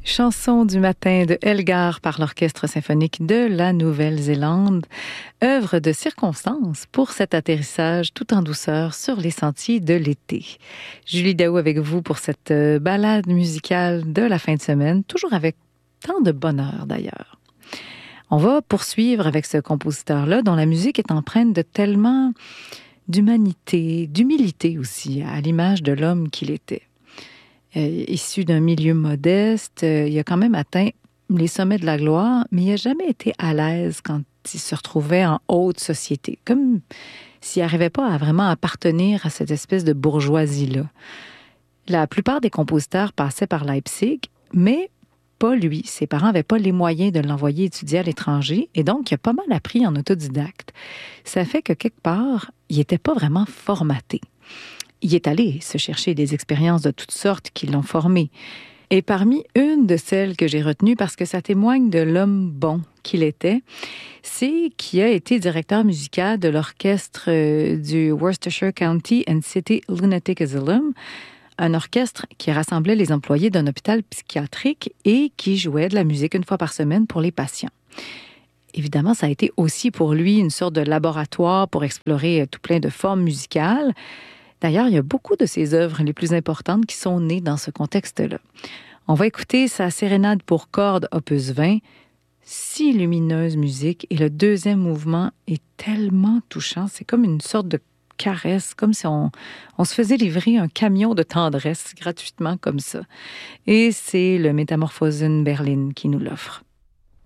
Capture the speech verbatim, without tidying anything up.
Chanson du matin de Elgar par l'Orchestre symphonique de la Nouvelle-Zélande, œuvre de circonstance pour cet atterrissage tout en douceur sur les sentiers de l'été. Julie Daou avec vous pour cette balade musicale de la fin de semaine, toujours avec tant de bonheur d'ailleurs. On va poursuivre avec ce compositeur-là dont la musique est empreinte de tellement d'humanité, d'humilité aussi, à l'image de l'homme qu'il était. Euh, issu d'un milieu modeste, euh, il a quand même atteint les sommets de la gloire, mais il n'a jamais été à l'aise quand il se retrouvait en haute société, comme s'il n'arrivait pas à vraiment appartenir à cette espèce de bourgeoisie-là. La plupart des compositeurs passaient par Leipzig, mais pas lui. Ses parents n'avaient pas les moyens de l'envoyer étudier à l'étranger, et donc il a pas mal appris en autodidacte. Ça fait que quelque part, il n'était pas vraiment formaté. Il est allé se chercher des expériences de toutes sortes qui l'ont formé. Et parmi une de celles que j'ai retenues, parce que ça témoigne de l'homme bon qu'il était, c'est qu'il a été directeur musical de l'orchestre du Worcestershire County and City Lunatic Asylum, un orchestre qui rassemblait les employés d'un hôpital psychiatrique et qui jouait de la musique une fois par semaine pour les patients. Évidemment, ça a été aussi pour lui une sorte de laboratoire pour explorer tout plein de formes musicales. D'ailleurs, il y a beaucoup de ses œuvres les plus importantes qui sont nées dans ce contexte-là. On va écouter sa sérénade pour cordes opus vingt, si lumineuse musique, et le deuxième mouvement est tellement touchant. C'est comme une sorte de caresse, comme si on, on se faisait livrer un camion de tendresse gratuitement comme ça. Et c'est le Metamorphosen Berlin qui nous l'offre.